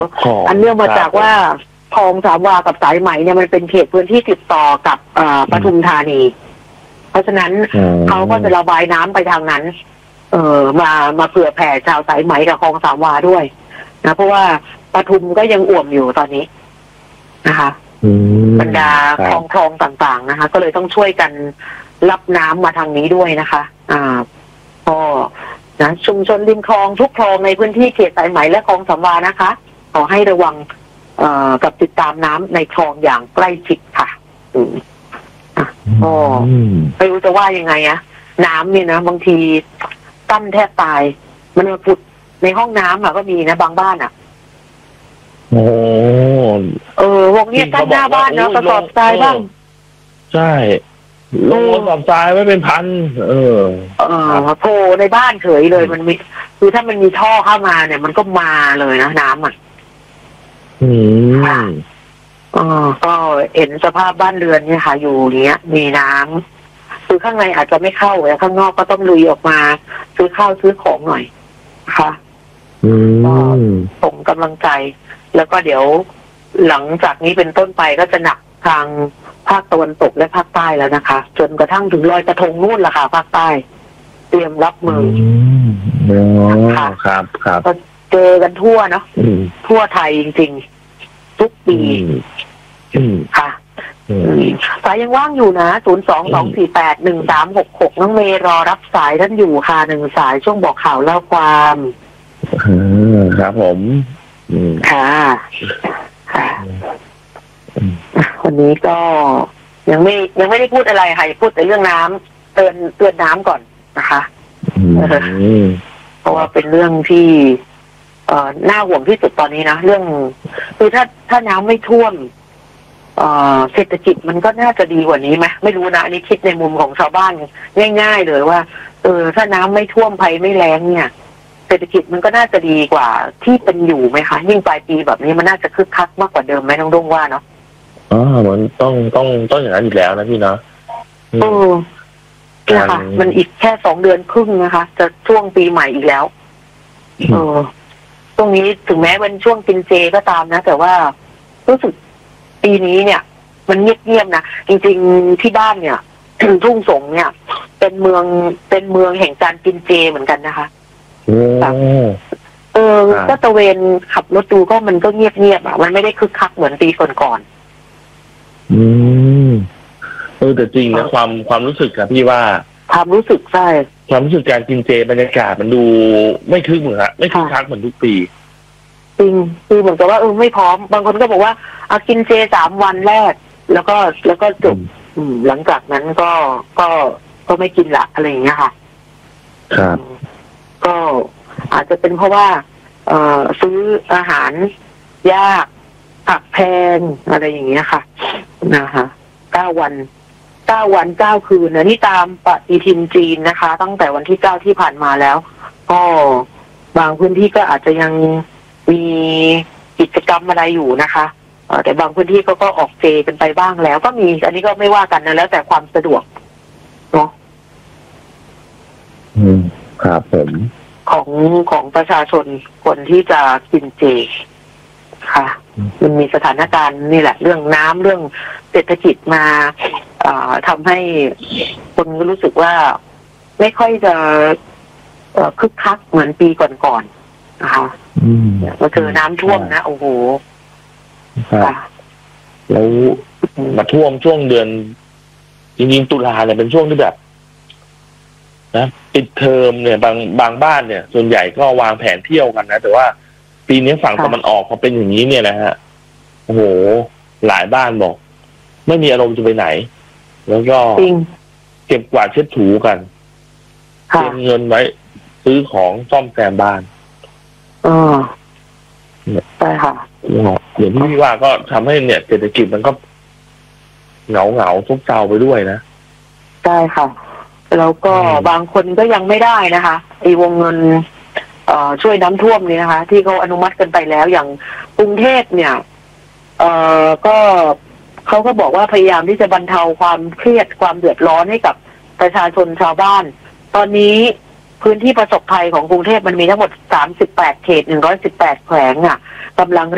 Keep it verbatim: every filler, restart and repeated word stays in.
อันเนื่องมาจากว่าคลองสามวากับสายไหมเนี่ยมันเป็นเขตพื้นที่ติดต่อกับปทุมธานีเพราะฉะนั้นเขาก็จะระบายน้ำไปทางนั้น เออมามาเผื่อแผ่ชาวสายไหมกับคลองสามวาด้วยนะเพราะว่าปทุมก็ยังอ่วมอยู่ตอนนี้นะคะบรรดาคลองคลองต่างๆนะคะก็เลยต้องช่วยกันรับน้ำมาทางนี้ด้วยนะคะ อ่าก็นะชุมชนริมคลองทุกคลองในพื้นที่เขตสายไหมและคลองสามวานะคะขอให้ระวังเอ่อกับติดตามน้ำในคลองอย่างใกล้ชิดค่ะอืมอ่ะก็ไม่รู้จะว่ายังไงอะน้ำเนี่ยนะบางทีตั้มแทบตายมันมาผุดในห้องน้ำอะก็มีนะบางบ้านอะโอ้เออวงเนี้ยกั้นหน้าบ้านเนาะกระสอบทรายบ้างใช่ลงกระสอบทรายไว้เป็นพันเออเออโผล่ในบ้านเฉยเลยมันมีคือถ้ามันมีท่อเข้ามาเนี่ยมันก็มาเลยนะน้ำอ่ะอืมอ๋อก็เห็นสภาพบ้านเรือนเนี่ยค่ะอยู่เนี้ยมีน้ำคือข้างในอาจจะไม่เข้าแต่ข้างนอกก็ต้องลุยออกมาซื้อข้าวซื้อของหน่อยนะคะก็ส่งกำลังใจแล้วก็เดี๋ยวหลังจากนี้เป็นต้นไปก็จะหนักทางภาคตะวันตกและภาคใต้แล้วนะคะจนกระทั่งถึงลอยกระทงนู่นล่ะค่ะภาคใต้เตรียมรับมือค่ะครับครับก็เจอกันทั่วเนาะทั่วไทยจริงๆทุกปีค่ะสายยังว่างอยู่นะศูนย์สองสองสี่แปดหนึ่งสามหกหกน้องเมย์รอรับสายท่านอยู่ค่ะหนึ่งสายช่วงบอกข่าวเล่าความครับผมค่ะค่ะวันนี้ก็ยังไม่ยังไม่ได้พูดอะไรค่ะพูดแต่เรื่องน้ำเตือนเตือนน้ำก่อนนะคะเพราะว่าเป็นเรื่องที่เอ่อน่าห่วงที่สุดตอนนี้นะเรื่องคือถ้าถ้าน้ำไม่ท่วมเอ่อเศรษฐกิจมันก็น่าจะดีกว่านี้ไหมไม่รู้นะอันนี้คิดในมุมของชาวบ้านง่ายๆเลยว่าเออถ้าน้ำไม่ท่วมภัยไม่แล้งเนี่ยเศรษฐกิจมันก็น่าจะดีกว่าที่เป็นอยู่ไหมคะยิ่งปลายปีแบบนี้มันน่าจะคึกคักมากกว่าเดิมไหมน้องดงว่าเนาะอ๋อมันต้องต้องต้องอย่างนั้นอยู่แล้วนะพี่นะเออเนี่ยค่ะมันอีกแค่สองเดือนครึ่งนะคะจะช่วงปีใหม่อีกแล้วเออตรงนี้ถึงแม้เป็นช่วงกินเจก็ตามนะแต่ว่ารู้สึกปีนี้เนี่ย มันเงียบๆนะจริงๆที่บ้านเนี่ย ทุ่งสงเนี่ยเป็นเมืองเป็นเมืองแห่งการกินเจเหมือนกันนะคะเออก็ตะเวนขับรถดูก็มันก็เงียบๆอ่ะมันไม่ได้คึกคักเหมือนปีก่อนๆอืมเออแต่จริงนะความความรู้สึกอะพี่ว่าความรู้สึกใช่ความรู้สึกการกินเจบรรยากาศมันดูไม่คึกเหมือนฮะไม่คึกคักเหมือนทุกปีจริงคือเหมือนกับว่าเออไม่พร้อมบางคนก็บอกว่าเอากินเจสามวันแรกแล้วก็แล้วก็จบอืมหลังจากนั้นก็ก็ก็ไม่กินละอะไรอย่างเงี้ยค่ะครับก็อาจจะเป็นเพราะว่าเอ่อซื้ออาหารยากผักแพงอะไรอย่างเงี้ยค่ะนะคะเก้าวันเก้าวันเก้าคืนนะนี่ตามปฏิทินจีนนะคะตั้งแต่วันที่เก้าที่ผ่านมาแล้วก็บางพื้นที่ก็อาจจะยังมีกิจกรรมอะไรอยู่นะคะแต่บางพื้นที่ก็ก็ออกเจกันไปบ้างแล้วก็มีอันนี้ก็ไม่ว่ากันนะแล้วแต่ความสะดวกเนาะอืมครับผมของของประชาชนคนที่จะกินเจค่ะมันมีสถานการณ์นี่แหละเรื่องน้ำเรื่องเศรษฐกิจมาทำให้คนรู้สึกว่าไม่ค่อยจะคึกคักเหมือนปีก่อนๆนะคะมาเจอน้ำท่วมนะโอ้โหแล้วมาท่วมช่วงเดือนจริงๆตุลาเนี่ยเป็นช่วงที่แบบนะปิดเทอมเนี่ยบางบางบ้านเนี่ยส่วนใหญ่ก็วางแผนเที่ยวกันนะแต่ว่าปีนี้ฝั่งตะวันออกพอเป็นอย่างนี้เนี่ยนะฮะโอ้โหหลายบ้านบอกไม่มีอารมณ์จะไปไหนแล้วก็เก็บกวาดเช็ดถูกันเก็บเงินไว้ซื้อของซ่อมแซมบ้านอ๋อใช่ค่ะอย่างที่พี่ว่าก็ทำให้เนี่ยเศรษฐกิจมันก็เหงาเหงาซุกเซาไปด้วยนะใช่ค่ะแล้วก็บางคนก็ยังไม่ได้นะคะไอ้วงเงินเอ่อช่วยน้ำท่วมนี่นะคะที่เขาอนุมัติกันไปแล้วอย่างกรุงเทพเนี่ยเอ่อก็เขาก็บอกว่าพยายามที่จะบรรเทาความเครียดความเดือดร้อนให้กับประชาชนชาวบ้านตอนนี้พื้นที่ประสบภัยของกรุงเทพมันมีทั้งหมดสามสิบแปดเขตหนึ่งร้อยสิบแปดแขวงอ่ะกำลัง